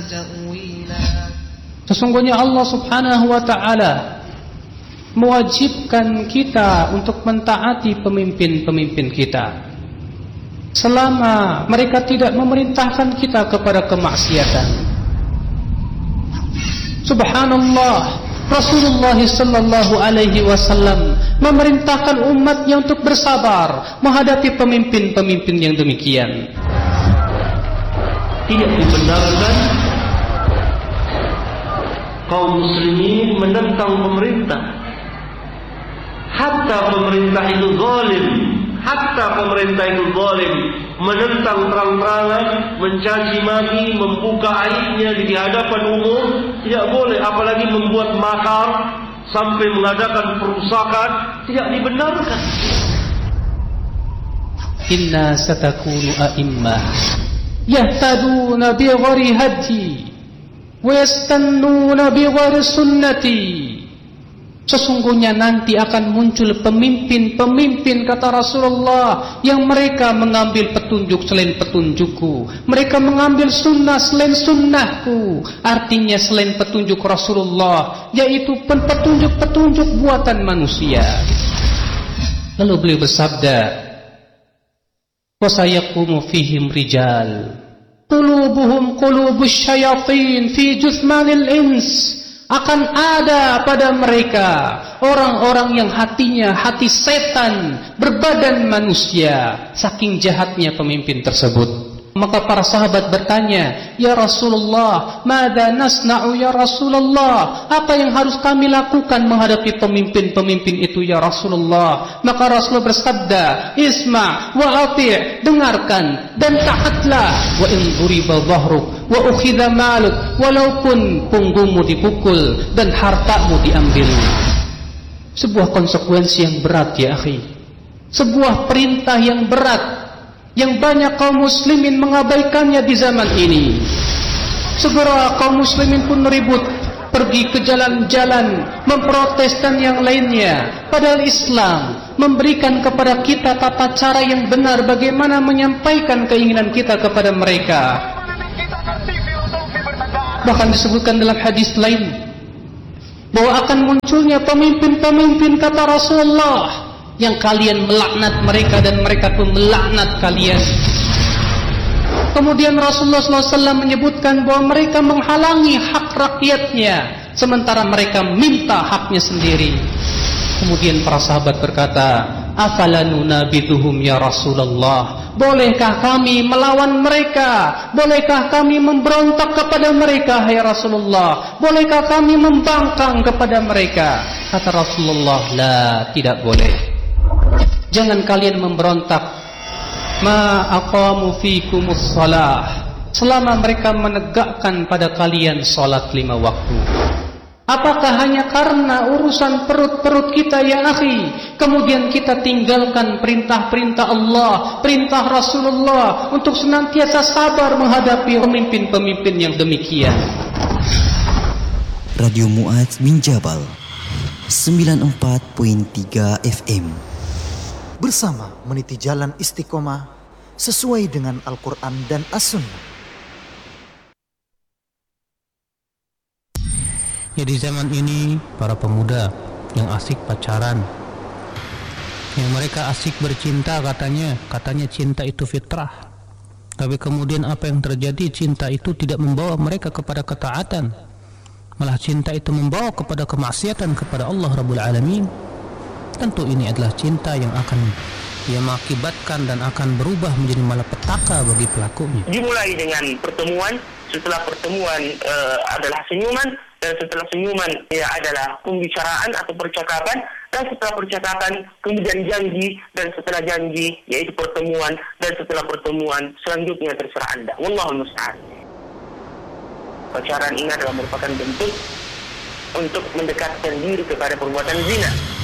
Sesungguhnya Allah Subhanahu wa ta'ala mewajibkan kita untuk mentaati pemimpin-pemimpin kita selama mereka tidak memerintahkan kita kepada kemaksiatan. Subhanallah, Rasulullah sallallahu alaihi wasallam memerintahkan umatnya untuk bersabar menghadapi pemimpin-pemimpin yang demikian. Tidak dibenarkan kaum muslimin menentang pemerintah, hatta pemerintah itu zalim, menentang terang-terangan, mencaci maki, membuka aibnya di hadapan umum, tidak boleh, apalagi membuat makar sampai mengadakan perusakan, tidak dibenarkan. Inna satakunu a'immah yahtaduna bi ghairi hadi wa yastannuna bi ghairi sunnati. Sesungguhnya nanti akan muncul pemimpin-pemimpin, kata Rasulullah, yang mereka mengambil petunjuk selain petunjukku, mereka mengambil sunnah selain sunnahku. Artinya selain petunjuk Rasulullah, yaitu petunjuk-petunjuk buatan manusia. Lalu beliau bersabda, wa sayaqumu fihim rijal qulubuhum qulubus syayatin fi juthmanil ins. Akan ada pada mereka orang-orang yang hatinya hati setan berbadan manusia, saking jahatnya pemimpin tersebut. Maka para sahabat bertanya, ya Rasulullah, madza nasna'u ya Rasulullah? Apa yang harus kami lakukan menghadapi pemimpin-pemimpin itu ya Rasulullah? Maka Rasulullah bersabda, isma' wa ati', dengarkan dan taatlah. Wa in duriba dhahruk wa ukhidha maluk, walaupun punggungmu dipukul dan hartamu diambil. Sebuah konsekuensi yang berat ya akhi, sebuah perintah yang berat yang banyak kaum muslimin mengabaikannya di zaman ini. Segera kaum muslimin pun meribut, pergi ke jalan-jalan, memprotes dan yang lainnya. Padahal Islam memberikan kepada kita tata cara yang benar bagaimana menyampaikan keinginan kita kepada mereka. Bahkan disebutkan dalam hadis lain bahwa akan munculnya pemimpin-pemimpin, kata Rasulullah, yang kalian melaknat mereka dan mereka pun melaknat kalian. Kemudian Rasulullah SAW menyebutkan bahwa mereka menghalangi hak rakyatnya sementara mereka minta haknya sendiri. Kemudian para sahabat berkata, afala nunabiduhum ya Rasulullah? Bolehkah kami melawan mereka? Bolehkah kami memberontak kepada mereka, hai Rasulullah? Bolehkah kami membangkang kepada mereka? Kata Rasulullah, la, tidak boleh. Jangan kalian memberontak. Ma aqamu fikumus shalah, selama mereka menegakkan pada kalian salat 5 waktu. Apakah hanya karena urusan perut-perut kita ya akhi, kemudian kita tinggalkan perintah-perintah Allah, perintah Rasulullah untuk senantiasa sabar menghadapi pemimpin-pemimpin yang demikian? Radio Mu'adz bin Jabal 94.3 FM, bersama meniti jalan istiqomah sesuai dengan Al-Quran dan As-Sunnah. Ya, di zaman ini para pemuda yang asik pacaran, yang mereka asik bercinta, katanya cinta itu fitrah. Tapi kemudian apa yang terjadi? Cinta itu tidak membawa mereka kepada ketaatan, malah cinta itu membawa kepada kemaksiatan kepada Allah Rabbul Alamin. Tentu ini adalah cinta yang akan mengakibatkan dan akan berubah menjadi malapetaka bagi pelakunya. Dimulai dengan pertemuan, setelah pertemuan adalah senyuman, dan setelah senyuman ya adalah pembicaraan atau percakapan, dan setelah percakapan kemudian janji, dan setelah janji yaitu pertemuan, dan setelah pertemuan selanjutnya terserah Anda. Wallahul musta'an. Pacaran ini adalah merupakan bentuk untuk mendekatkan diri kepada perbuatan zina.